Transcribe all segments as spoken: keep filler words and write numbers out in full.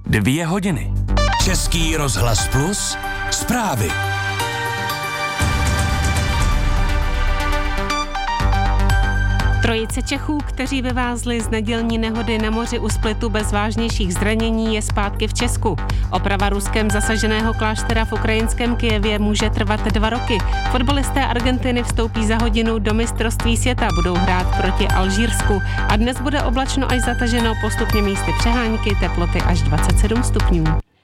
Dvě hodiny. Český rozhlas Plus. Zprávy. Trojice Čechů, kteří vyvázli z nedělní nehody na moři u Splitu bez vážnějších zranění, je zpátky v Česku. Oprava Ruskem zasaženého kláštera v ukrajinském Kyjevě může trvat dva roky. Fotbalisté Argentiny vstoupí za hodinu do mistrovství světa, budou hrát proti Alžírsku. A dnes bude oblačno až zataženo, postupně místy přehánky, teploty až dvacet sedm stupňů.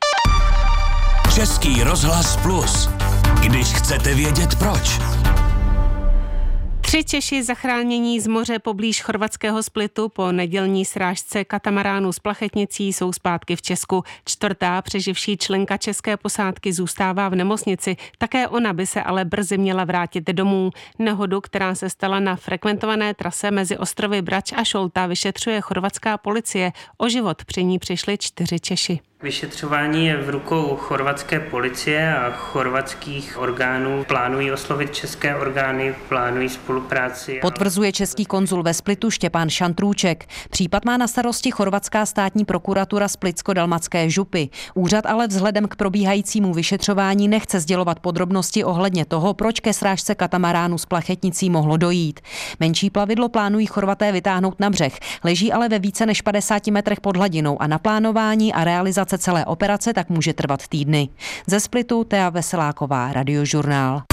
Český rozhlas Plus. Když chcete vědět proč. Tři Češi zachránění z moře poblíž chorvatského Splitu po nedělní srážce katamaránu s plachetnicí jsou zpátky v Česku. Čtvrtá přeživší členka české posádky zůstává v nemocnici. Také ona by se ale brzy měla vrátit domů. Nehodu, která se stala na frekventované trase mezi ostrovy Brač a Šolta, vyšetřuje chorvatská policie. O život při ní přišli čtyři Češi. Vyšetřování je v rukou chorvatské policie a chorvatských orgánů. Plánují oslovit české orgány, plánují spolupráci. Potvrzuje český konzul ve Splitu Štěpán Šantrůček. Případ má na starosti chorvatská státní prokuratura Splitsko-dalmatské župy. Úřad ale vzhledem k probíhajícímu vyšetřování nechce sdělovat podrobnosti ohledně toho, proč ke srážce katamaránu s plachetnicí mohlo dojít. Menší plavidlo plánují Chorvaté vytáhnout na břeh, leží ale ve více než padesáti metrech pod hladinou a naplánování a realizace celé operace tak může trvat týdny. Ze Splitu Tea Veseláková, Radiožurnál.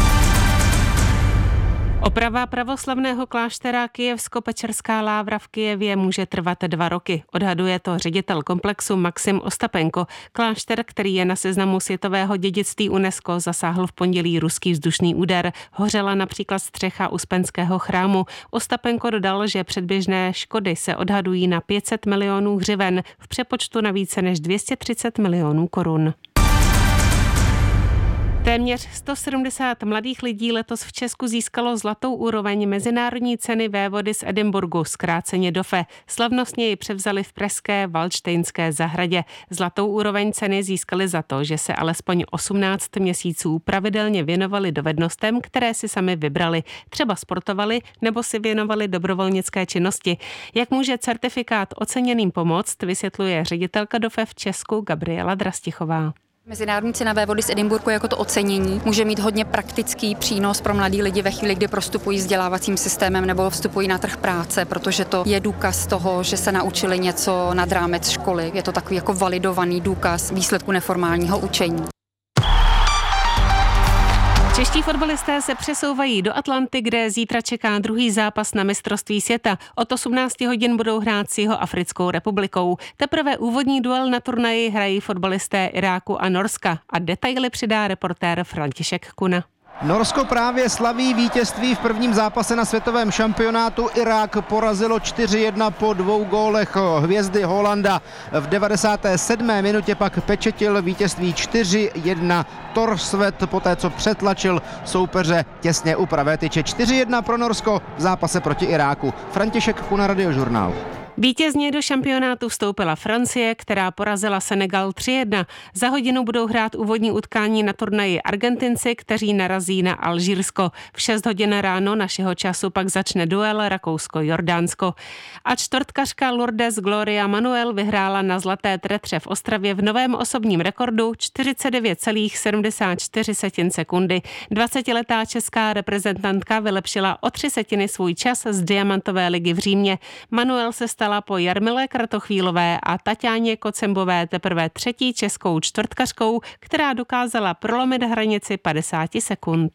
Oprava pravoslavného kláštera Kyjevsko-Pečerská Lávra v Kyjevě může trvat dva roky. Odhaduje to ředitel komplexu Maxim Ostapenko. Klášter, který je na seznamu světového dědictví UNESCO, zasáhl v pondělí ruský vzdušný úder. Hořela například střecha Uspenského chrámu. Ostapenko dodal, že předběžné škody se odhadují na pět set milionů hřiven, v přepočtu na více než dvě stě třicet milionů korun. Téměř sto sedmdesát mladých lidí letos v Česku získalo zlatou úroveň mezinárodní ceny vévody z Edinburgu, zkráceně D O F E. Slavnostně ji převzali v pražské Valdštejnské zahradě. Zlatou úroveň ceny získali za to, že se alespoň osmnáct měsíců pravidelně věnovali dovednostem, které si sami vybrali. Třeba sportovali nebo si věnovali dobrovolnické činnosti. Jak může certifikát oceněným pomoct, vysvětluje ředitelka D O F E v Česku Gabriela Drastichová. Mezinárodní cena vévody z Edinburgu jako to ocenění může mít hodně praktický přínos pro mladý lidi ve chvíli, kdy prostupují vzdělávacím systémem nebo vstupují na trh práce, protože to je důkaz toho, že se naučili něco nad rámec školy. Je to takový jako validovaný důkaz výsledku neformálního učení. Čeští fotbalisté se přesouvají do Atlanty, kde zítra čeká druhý zápas na mistrovství světa. Od osmnácti hodin budou hrát s Jihoafrickou republikou. Teprve úvodní duel na turnaji hrají fotbalisté Iráku a Norska a detaily přidá reportér František Kuna. Norsko právě slaví vítězství v prvním zápase na světovém šampionátu. Irák porazilo čtyři jedna po dvou gólech hvězdy Holanda. V devadesáté sedmé minutě pak pečetil vítězství čtyři jedna Torsvet, poté co přetlačil soupeře těsně u pravé tyče. čtyři jedna pro Norsko v zápase proti Iráku. František Kuna, Radiožurnál. Vítězně do šampionátu vstoupila Francie, která porazila Senegal tři jedna. Za hodinu budou hrát úvodní utkání na turnaji Argentinci, kteří narazí na Alžírsko. V šest hodin ráno našeho času pak začne duel Rakousko-Jordánsko. A čtvrtkařka Lourdes Gloria Manuel vyhrála na zlaté tretře v Ostravě v novém osobním rekordu čtyřicet devět celá sedmdesát čtyři sekundy. dvacetiletá česká reprezentantka vylepšila o tři setiny svůj čas z diamantové ligy v Římě. Manuel se stala po Jarmile Kratochvílové a Taťáně Kocembové teprve třetí českou čtvrtkařkou, která dokázala prolomit hranici padesát sekund.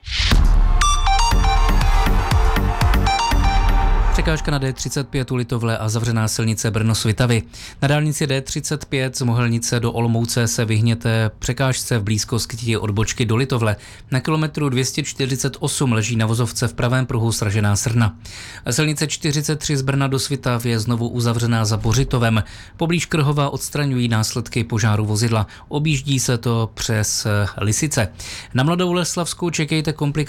Překážka na D třicet pět u Litovle a zavřená silnice Brno-Svitavy. Na dálnici D třicet pět z Mohelnice do Olomouce se vyhněte překážce v blízkosti odbočky do Litovle. Na kilometru dvě stě čtyřicet osm leží na vozovce v pravém pruhu sražená srna. Silnice čtyřicet tři z Brna do Svitav je znovu uzavřená za Bořitovem. Poblíž Krhova odstraňují následky požáru vozidla. Objíždí se to přes Lisice. Na Mladou Leslavskou čekejte komplikace